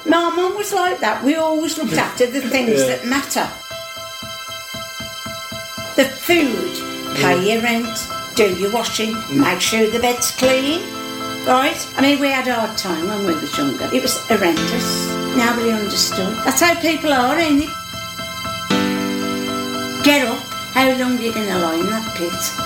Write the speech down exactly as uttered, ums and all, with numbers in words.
My mum was like that. We always looked after the things Yeah. that matter. The food, pay your rent, do your washing, make sure the bed's clean, right? I mean, we had a hard time when we were younger. It was horrendous. Nobody understood. That's how people are, ain't it? Get up. How long are you going to lie in that pit?